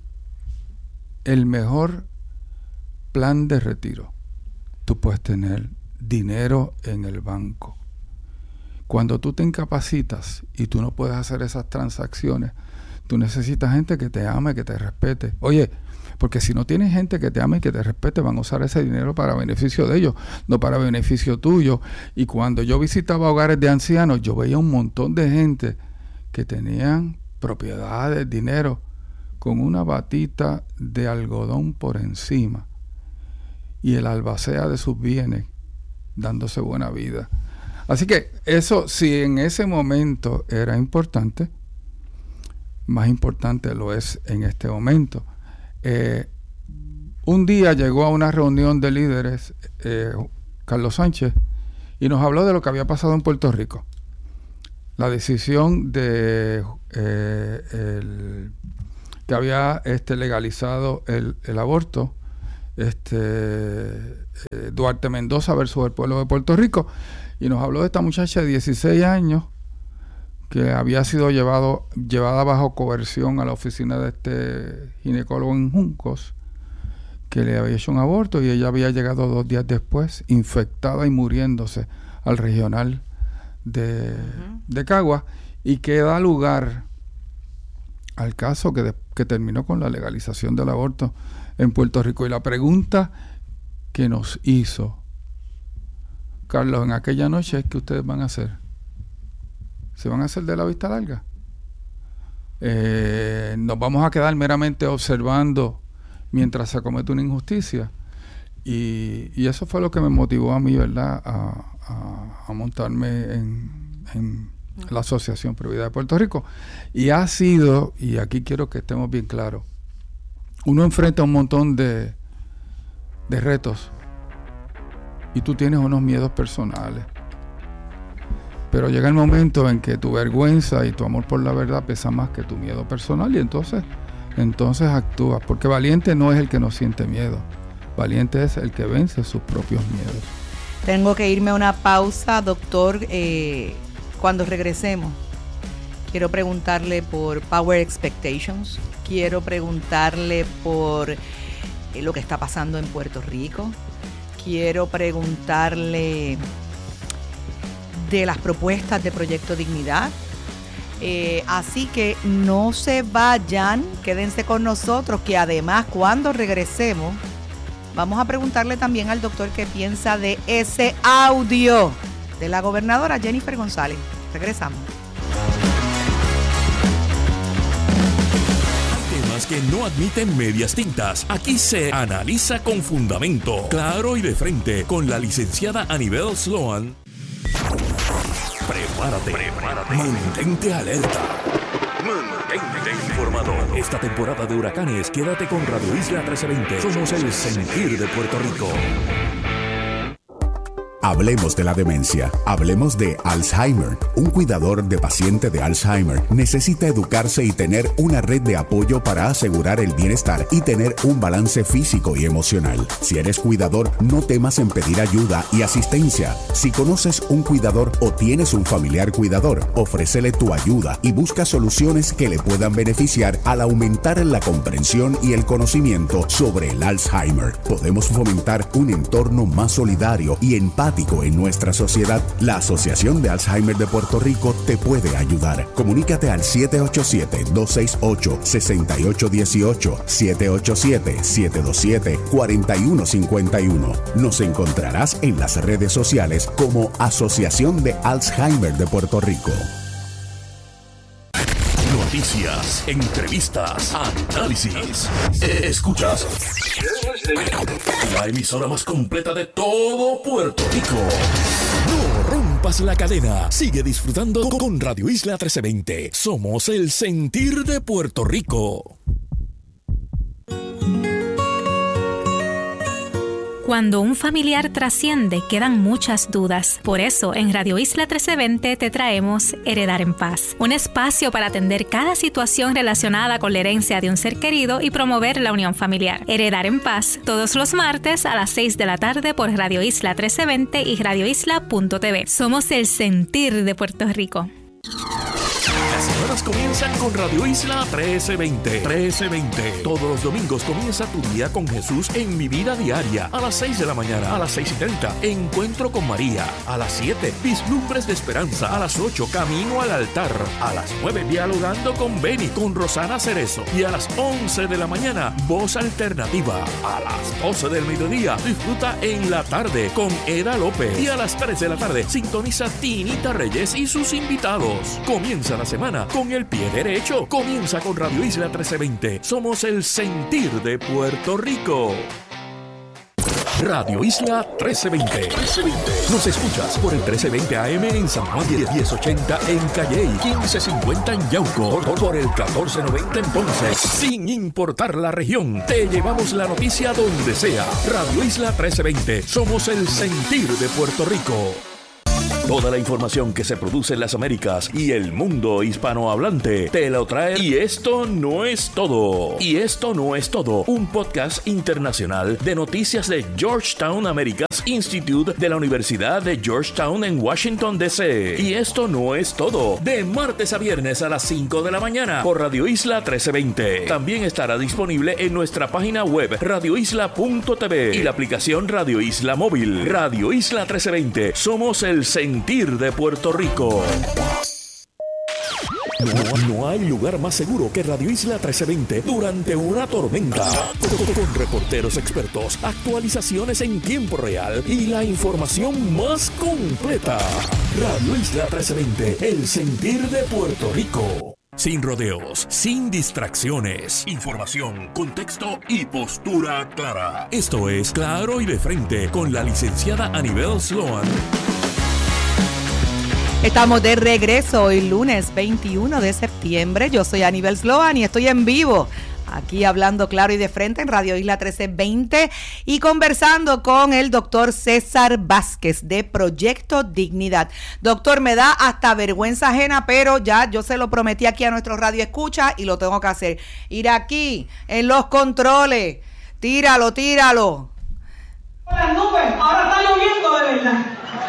el mejor plan de retiro. Tú puedes tener dinero en el banco. Cuando tú te incapacitas y tú no puedes hacer esas transacciones, tú necesitas gente que te ame, que te respete. Oye, Porque si no tienes gente que te ame y que te respete, van a usar ese dinero para beneficio de ellos, no para beneficio tuyo. Y cuando yo visitaba hogares de ancianos, yo veía un montón de gente que tenían propiedades, dinero, con una batita de algodón por encima y el albacea de sus bienes, dándose buena vida. Así que eso, si en ese momento era importante, más importante lo es en este momento. Eh, un día llegó a una reunión de líderes eh, Carlos Sánchez y nos habló de lo que había pasado en Puerto Rico. La decisión de eh, el, que había este, legalizado el, el aborto, este, eh, Duarte Mendoza versus el pueblo de Puerto Rico, y nos habló de esta muchacha de dieciséis años que había sido llevado, llevada bajo coerción a la oficina de este ginecólogo en Juncos, que le había hecho un aborto, y ella había llegado dos días después, infectada y muriéndose, al regional de, uh-huh. de Cagua, y que da lugar al caso que, de, que terminó con la legalización del aborto en Puerto Rico. Y la pregunta que nos hizo Carlos en aquella noche es: ¿qué ustedes van a hacer? ¿Se van a hacer de la vista larga? Eh, ¿Nos vamos a quedar meramente observando mientras se comete una injusticia? Y, y eso fue lo que me motivó a mí, ¿verdad?, a, a, a montarme en, en la Asociación Pro Vida de Puerto Rico. Y ha sido, y aquí quiero que estemos bien claros, uno enfrenta un montón de, de retos y tú tienes unos miedos personales. Pero llega el momento en que tu vergüenza y tu amor por la verdad pesa más que tu miedo personal, y entonces, entonces actúas. Porque valiente no es el que no siente miedo. Valiente es el que vence sus propios miedos. Tengo que irme a una pausa, doctor. Eh, cuando regresemos, quiero preguntarle por Power Expectations. Quiero preguntarle por eh, lo que está pasando en Puerto Rico. Quiero preguntarle de las propuestas de Proyecto Dignidad. Eh, así que no se vayan, quédense con nosotros, que además cuando regresemos vamos a preguntarle también al doctor qué piensa de ese audio de la gobernadora Jennifer González. Regresamos. Temas que no admiten medias tintas. Aquí se analiza con fundamento, claro y de frente, con la licenciada Anibel Sloan. Prepárate, prepárate, mantente alerta, mantente informado. Esta temporada de huracanes, quédate con Radio Isla trece veinte. Somos el sentir de Puerto Rico. Hablemos de la demencia, hablemos de Alzheimer. Un cuidador de paciente de Alzheimer necesita educarse y tener una red de apoyo para asegurar el bienestar y tener un balance físico y emocional. Si eres cuidador, no temas en pedir ayuda y asistencia. Si conoces un cuidador o tienes un familiar cuidador, ofrécele tu ayuda y busca soluciones que le puedan beneficiar al aumentar la comprensión y el conocimiento sobre el Alzheimer. Podemos fomentar un entorno más solidario y empático en nuestra sociedad. La Asociación de Alzheimer de Puerto Rico te puede ayudar. Comunícate al siete ocho siete, dos seis ocho, seis ocho uno ocho, siete ocho siete, siete dos siete, cuatro uno cinco uno. Nos encontrarás en las redes sociales como Asociación de Alzheimer de Puerto Rico. Noticias, entrevistas, análisis. Escuchas la emisora más completa de todo Puerto Rico. No rompas la cadena. Sigue disfrutando con Radio Isla trece veinte. Somos el sentir de Puerto Rico. Cuando un familiar trasciende, quedan muchas dudas. Por eso, en Radio Isla trece veinte te traemos Heredar en Paz, un espacio para atender cada situación relacionada con la herencia de un ser querido y promover la unión familiar. Heredar en Paz, todos los martes a las seis de la tarde por Radio Isla trece veinte y radio isla punto t v. Somos el sentir de Puerto Rico. La semana más comienzan con Radio Isla trece veinte. trece veinte. Todos los domingos comienza tu día con Jesús en Mi Vida Diaria. A las seis de la mañana, a las seis y treinta, Encuentro con María. A las siete, Vislumbres de Esperanza. A las ocho, Camino al Altar. A las nueve, Dialogando con Beni, con Rosana Cerezo. Y a las once de la mañana, Voz Alternativa. A las doce del mediodía, disfruta En la Tarde con Eda López. Y a las tres de la tarde, sintoniza Tinita Reyes y sus invitados. Comienza la semana con el pie derecho. Comienza con Radio Isla trece veinte. Somos el sentir de Puerto Rico. Radio Isla trece veinte. Nos escuchas por el trece veinte A M en San Juan, diez ochenta en Calley, quince cincuenta en Yauco, por el catorce noventa en Ponce. Sin importar la región, te llevamos la noticia donde sea. Radio Isla trece veinte. Somos el sentir de Puerto Rico. Toda la información que se produce en las Américas y el mundo hispanohablante te lo trae. Y esto no es todo. Y esto no es todo. Un podcast internacional de noticias de Georgetown Americas Institute de la Universidad de Georgetown en Washington, D C Y esto no es todo. De martes a viernes a las cinco de la mañana por Radio Isla trece veinte. También estará disponible en nuestra página web radio isla punto t v y la aplicación Radio Isla Móvil. Radio Isla trece veinte. Somos el sentir de Puerto Rico. No, no hay lugar más seguro que Radio Isla trece veinte durante una tormenta. Con, con reporteros expertos, actualizaciones en tiempo real y la información más completa. Radio Isla trece veinte, el sentir de Puerto Rico. Sin rodeos, sin distracciones, información, contexto y postura clara. Esto es Claro y de Frente con la licenciada Anibel Sloan. Estamos de regreso hoy lunes veintiuno de septiembre. Yo soy Anibel Sloan y estoy en vivo aquí hablando claro y de frente en Radio Isla trece veinte y conversando con el doctor César Vázquez de Proyecto Dignidad. Doctor, me da hasta vergüenza ajena, pero ya yo se lo prometí aquí a nuestro radio escucha y lo tengo que hacer. Ir aquí en los controles. Tíralo, tíralo. Las nubes, ahora está lloviendo de verdad.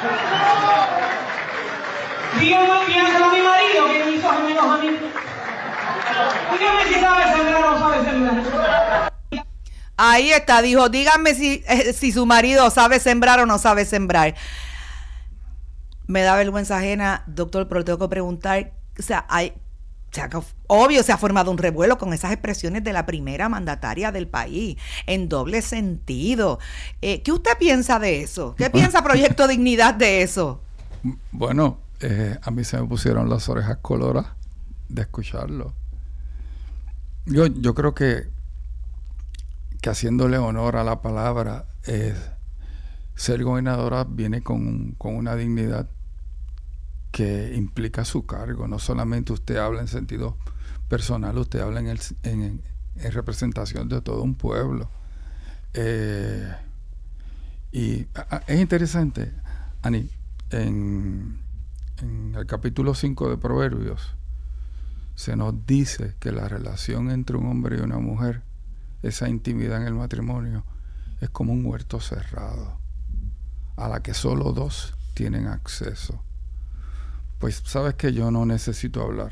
Dígame, piénsalo a mi marido que me hizo gemelos a mí. Dígame si sabe sembrar o no sabe sembrar. Ahí está, dijo, dígame si, eh, si su marido sabe sembrar o no sabe sembrar. Me da vergüenza ajena, doctor, pero tengo que preguntar, o sea, hay, o sea, obvio se ha formado un revuelo con esas expresiones de la primera mandataria del país, en doble sentido. Eh, ¿Qué usted piensa de eso? ¿Qué piensa Proyecto Dignidad de eso? Bueno, eh, a mí se me pusieron las orejas coloradas de escucharlo. Yo, yo creo que, que haciéndole honor a la palabra, eh, ser gobernadora viene con, con una dignidad que implica su cargo. No solamente usted habla en sentido personal, usted habla en, el, en, en representación de todo un pueblo. Eh, y a, es interesante, Ani, en, en el capítulo cinco de Proverbios se nos dice que la relación entre un hombre y una mujer, esa intimidad en el matrimonio, es como un huerto cerrado a la que solo dos tienen acceso. Pues sabes que yo no necesito hablar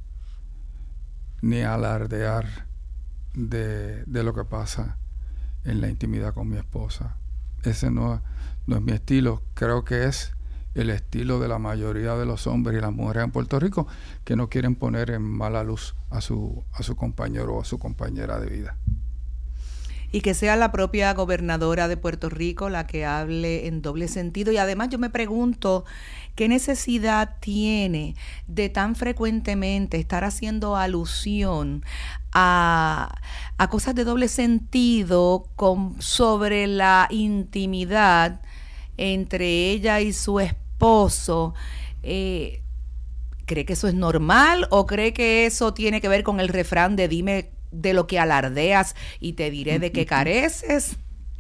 ni alardear de, de lo que pasa en la intimidad con mi esposa. Ese no, no es mi estilo. Creo que es el estilo de la mayoría de los hombres y las mujeres en Puerto Rico, que no quieren poner en mala luz a su, a su compañero o a su compañera de vida. Y que sea la propia gobernadora de Puerto Rico la que hable en doble sentido. Y además yo me pregunto, ¿qué necesidad tiene de tan frecuentemente estar haciendo alusión a, a cosas de doble sentido con, sobre la intimidad entre ella y su esposo? Eh, ¿cree que eso es normal o cree que eso tiene que ver con el refrán de dime de lo que alardeas y te diré de qué careces?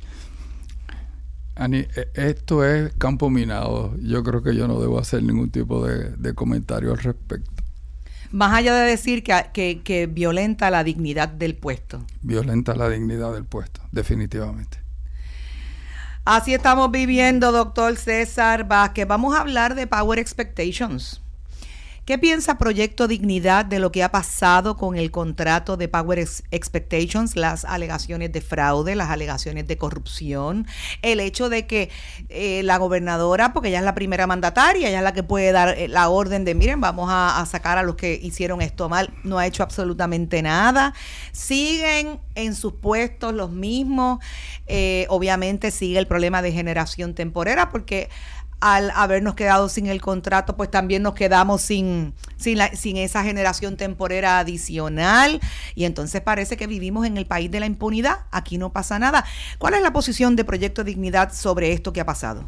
Ani, esto es campo minado. Yo creo que yo no debo hacer ningún tipo de, de comentario al respecto. Más allá de decir que, que, que violenta la dignidad del puesto. Violenta la dignidad del puesto, definitivamente. Así estamos viviendo, doctor César Vázquez. Vamos a hablar de Power Expectations. ¿Qué piensa Proyecto Dignidad de lo que ha pasado con el contrato de Power Expectations, las alegaciones de fraude, las alegaciones de corrupción, el hecho de que eh, la gobernadora, porque ella es la primera mandataria, ella es la que puede dar eh, la orden de, miren, vamos a, a sacar a los que hicieron esto mal, no ha hecho absolutamente nada, siguen en sus puestos los mismos, eh, obviamente sigue el problema de generación temporera, porque al habernos quedado sin el contrato, pues también nos quedamos sin, sin, la, sin esa generación temporera adicional, y entonces parece que vivimos en el país de la impunidad, aquí no pasa nada. ¿Cuál es la posición de Proyecto Dignidad sobre esto que ha pasado?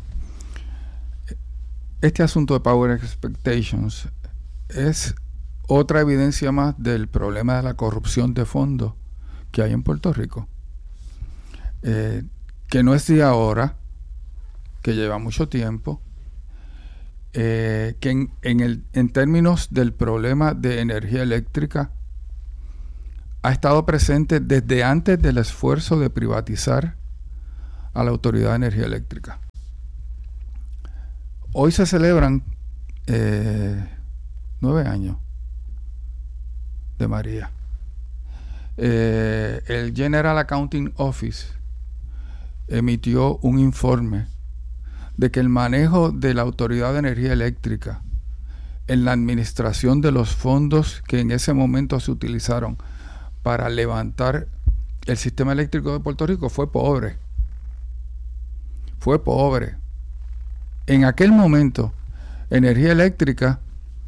Este asunto de Power Expectations es otra evidencia más del problema de la corrupción de fondo que hay en Puerto Rico, eh, que no es de ahora, que lleva mucho tiempo, eh, que en, en, el, en términos del problema de energía eléctrica ha estado presente desde antes del esfuerzo de privatizar a la Autoridad de Energía Eléctrica. Hoy se celebran eh, nueve años de María. Eh, el General Accounting Office emitió un informe de que el manejo de la Autoridad de Energía Eléctrica en la administración de los fondos que en ese momento se utilizaron para levantar el sistema eléctrico de Puerto Rico fue pobre. Fue pobre. En aquel momento, Energía Eléctrica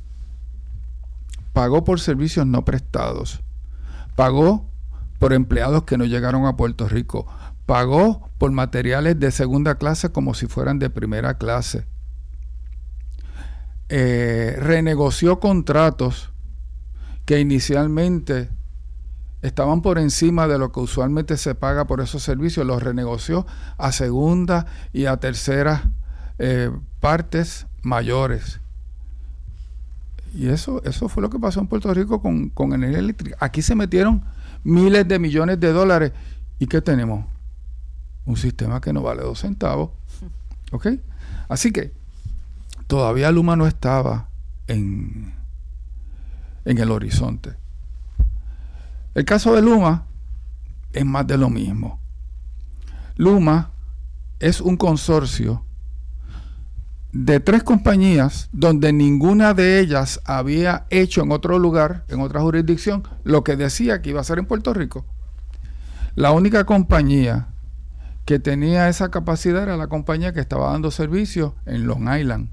pagó por servicios no prestados, pagó por empleados que no llegaron a Puerto Rico, pagó por materiales de segunda clase como si fueran de primera clase, eh, renegoció contratos que inicialmente estaban por encima de lo que usualmente se paga por esos servicios, los renegoció a segunda y a terceras eh, partes mayores. Y eso, eso fue lo que pasó en Puerto Rico con, con energía eléctrica. Aquí se metieron miles de millones de dólares. ¿Y qué tenemos? Un sistema que no vale dos centavos. ¿Ok? Así que todavía Luma no estaba en, en el horizonte. El caso de Luma es más de lo mismo. Luma es un consorcio de tres compañías donde ninguna de ellas había hecho en otro lugar, en otra jurisdicción, lo que decía que iba a hacer en Puerto Rico. La única compañía que tenía esa capacidad era la compañía que estaba dando servicio en Long Island.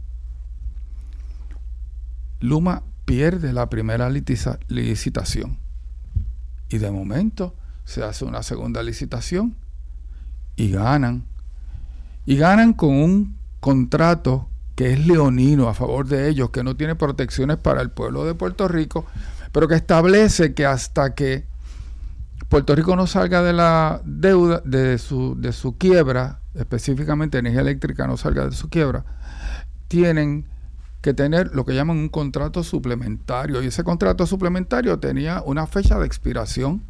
Luma pierde la primera litiza- licitación y de momento se hace una segunda licitación y ganan. Y ganan con un contrato que es leonino a favor de ellos, que no tiene protecciones para el pueblo de Puerto Rico, pero que establece que hasta que Puerto Rico no salga de la deuda, de su, de su quiebra, específicamente Energía Eléctrica no salga de su quiebra, tienen que tener lo que llaman un contrato suplementario, y ese contrato suplementario tenía una fecha de expiración.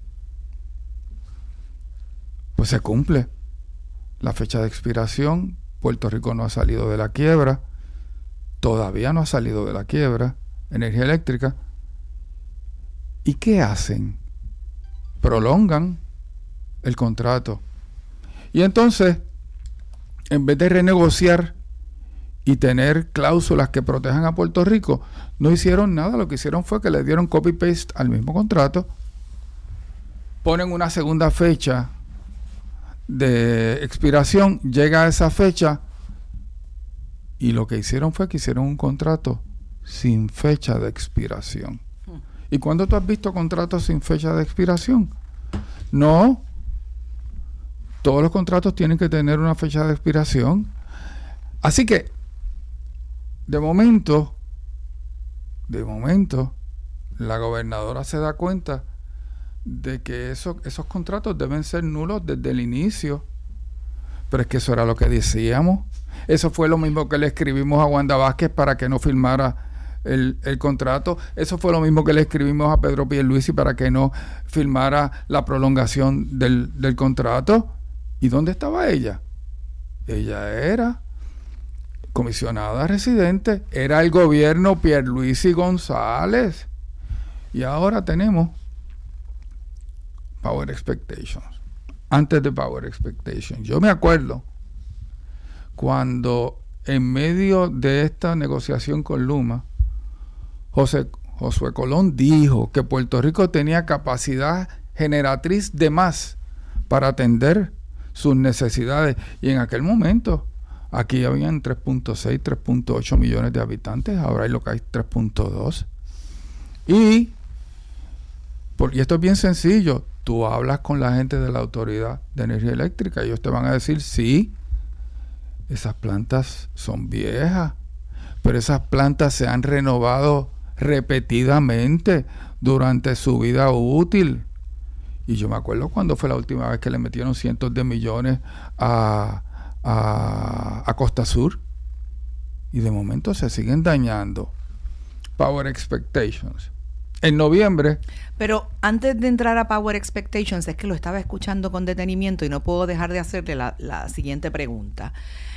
Pues se cumple la fecha de expiración. Puerto Rico no ha salido de la quiebra, todavía no ha salido de la quiebra, Energía Eléctrica. ¿Y qué hacen? Prolongan el contrato. Y entonces, en vez de renegociar y tener cláusulas que protejan a Puerto Rico, no hicieron nada. Lo que hicieron fue que le dieron copy-paste al mismo contrato, ponen una segunda fecha de expiración, llega a esa fecha y lo que hicieron fue que hicieron un contrato sin fecha de expiración. ¿Y cuándo tú has visto contratos sin fecha de expiración? No. Todos los contratos tienen que tener una fecha de expiración. Así que, de momento, de momento, la gobernadora se da cuenta de que eso, esos contratos deben ser nulos desde el inicio. Pero es que eso era lo que decíamos. Eso fue lo mismo que le escribimos a Wanda Vázquez para que no firmara El, el contrato. Eso fue lo mismo que le escribimos a Pedro Pierluisi para que no firmara la prolongación del, del contrato. ¿Y dónde estaba ella? Ella era comisionada residente era el gobierno Pierluisi González. Y ahora tenemos Power Expectations. Antes de Power Expectations. Yo me acuerdo cuando en medio de esta negociación con Luma, José, Josué Colón dijo que Puerto Rico tenía capacidad generatriz de más para atender sus necesidades. Y en aquel momento, aquí habían tres punto seis, tres punto ocho millones de habitantes, ahora hay lo que hay tres punto dos. Y, por, y esto es bien sencillo, tú hablas con la gente de la Autoridad de Energía Eléctrica y ellos te van a decir, sí, esas plantas son viejas, pero esas plantas se han renovado repetidamente durante su vida útil. Y yo me acuerdo cuando fue la última vez que le metieron cientos de millones a, a, a Costa Sur. Y de momento se siguen dañando. Power Expectations. En noviembre... Pero antes de entrar a Power Expectations, es que lo estaba escuchando con detenimiento y no puedo dejar de hacerle la, la siguiente pregunta.